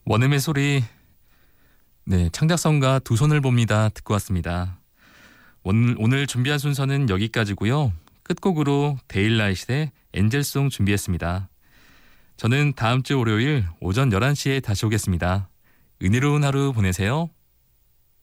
원음의 소리, 네, 창작성가 두 손을 봅니다. 듣고 왔습니다. 오늘 준비한 순서는 여기까지고요. 끝곡으로 데일라이트의 엔젤송 준비했습니다. 저는 다음 주 월요일 오전 11시에 다시 오겠습니다. 은혜로운 하루 보내세요.